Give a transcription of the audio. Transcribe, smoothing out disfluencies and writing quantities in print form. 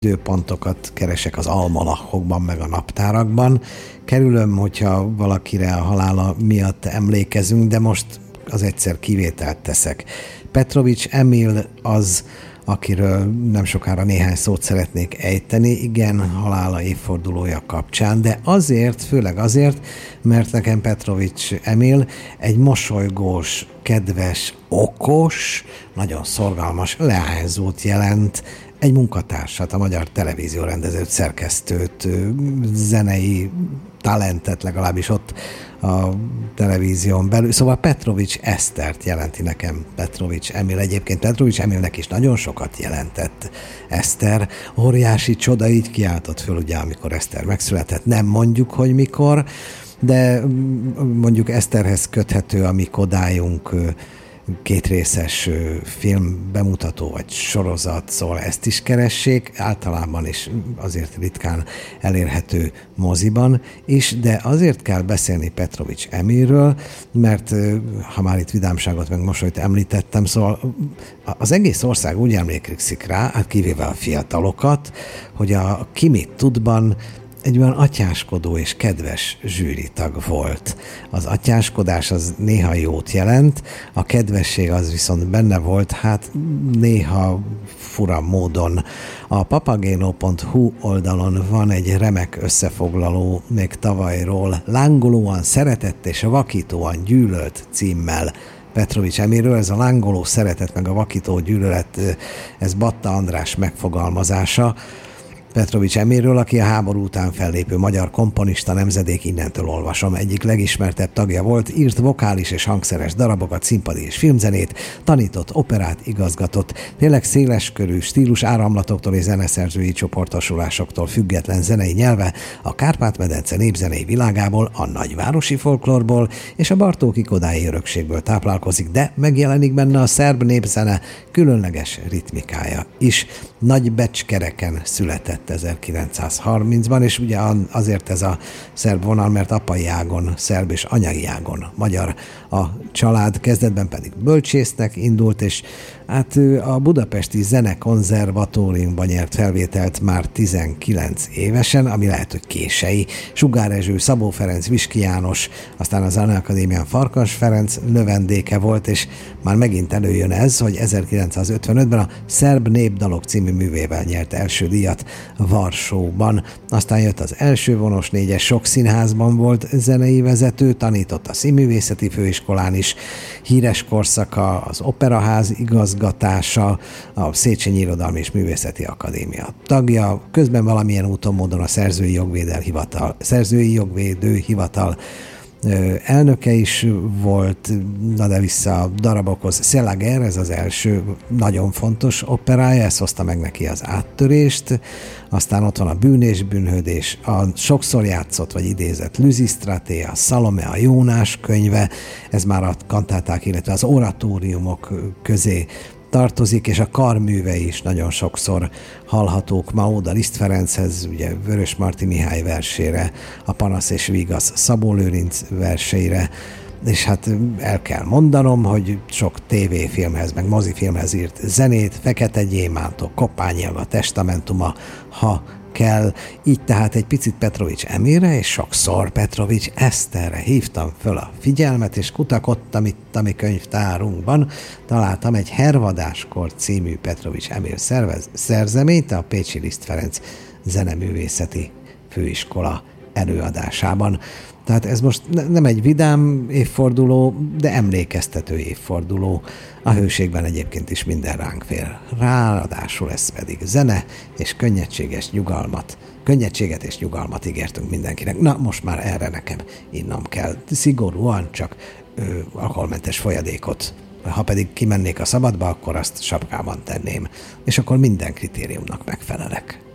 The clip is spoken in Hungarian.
időpontokat keresek az almanachokban, meg a naptárakban. Kerülöm, hogyha valakire a halála miatt emlékezünk, de most az egyszer kivételt teszek. Petrovics Emil az, akiről nem sokára néhány szót szeretnék ejteni, igen, halála évfordulója kapcsán, de azért, főleg azért, mert nekem Petrovics Emil egy mosolygós, kedves, okos, nagyon szorgalmas leányzót jelent, egy munkatársat, a Magyar Televízió rendezőt, szerkesztőt, zenei talentet legalábbis ott a televízión belül. Szóval Petrovics Esztert jelenti nekem Petrovics Emil. Egyébként Petrovics Emilnek is nagyon sokat jelentett Eszter. Óriási csoda, így kiáltott föl, ugye, amikor Eszter megszületett. Nem mondjuk, hogy mikor, de mondjuk Eszterhez köthető a mi kodályunk kétrészes film bemutató vagy sorozat, szóval ezt is keressék, általában is azért ritkán elérhető moziban is, de azért kell beszélni Petrovics Emilről, mert ha már itt vidámságot meg mosolyt említettem, szóval az egész ország úgy emlékszik rá, hát kivéve a fiatalokat, hogy a Ki mit tudban egy olyan atyáskodó és kedves zsűritag volt. Az atyáskodás az néha jót jelent, a kedvesség az viszont benne volt, hát néha fura módon. A papageno.hu oldalon van egy remek összefoglaló még tavalyról, lángolóan szeretett és vakítóan gyűlölt címmel Petrovics Emilről. Ez a lángoló szeretet meg a vakító gyűlölet, ez Batta András megfogalmazása Petrovics Emilről, aki a háború után fellépő magyar komponista, nemzedék, innentől olvasom, egyik legismertebb tagja volt, írt vokális és hangszeres darabokat, színpadi és filmzenét, tanított, operát, igazgatott, tényleg széleskörű stílus áramlatoktól és zeneszerzői csoportosulásoktól független zenei nyelve a Kárpát-medence népzenei világából, a nagyvárosi folklórból és a Bartóki kodályi örökségből táplálkozik, de megjelenik benne a szerb népzene különleges ritmikája is. Nagybecskereken született 1930-ban, és ugye azért ez a szerb vonal, mert apai ágon szerb és anyai ágon magyar a család, kezdetben pedig bölcsésznek indult, és hát a Budapesti Zenekonzervatóriumban nyert felvételt már 19 évesen, ami lehet, hogy kései. Sugár Erzső, Szabó Ferenc, Viski János, aztán a Zeneakadémián Farkas Ferenc növendéke volt, és már megint előjön ez, hogy 1955-ben a Szerb Népdalok című művével nyert első díjat Varsóban. Aztán jött az első vonos négyes, sok színházban volt zenei vezető, tanított a Színművészeti Főiskolán is, híres korszaka az Operaház igazgatása, a Széchenyi Irodalmi és Művészeti Akadémia tagja, közben valamilyen úton módon a Szerzői Jogvédő Hivatal elnöke is volt, na de vissza a darabokhoz. Szelager, ez az első nagyon fontos operája, ez hozta meg neki az áttörést, aztán ott van a Bűn és bűnhődés, a sokszor játszott vagy idézett Lüzisztraté, a Szalome, a Jónás könyve, ez már a kantáták, illetve az oratóriumok közé tartozik, és a karműve is nagyon sokszor hallhatók ma Óda Liszt Ferenchez, ugye Vörös Marti Mihály versére, a Panasz és Vigasz Szabó Lőrinc verseire, és hát el kell mondanom, hogy sok tévéfilmhez, meg mozifilmhez írt zenét, Fekete Gyémántok, Koppányi Aga Testamentuma, ha kell. Így tehát egy picit Petrovics Emilre, és sokszor Petrovics Eszterre hívtam föl a figyelmet, és kutakodtam itt a mi könyvtárunkban. Találtam egy Hervadáskor című Petrovics Emil szerzeményt a Pécsi Liszt Ferenc Zeneművészeti Főiskola előadásában. Tehát ez most nem egy vidám évforduló, de emlékeztető évforduló. A hőségben egyébként is minden ránk fér. Ráadásul ez pedig zene és könnyedséget és nyugalmat ígértünk mindenkinek. Na, most már erre nekem innom kell. Szigorúan csak alkoholmentes folyadékot. Ha pedig kimennék a szabadba, akkor azt sapkában tenném. És akkor minden kritériumnak megfelelek.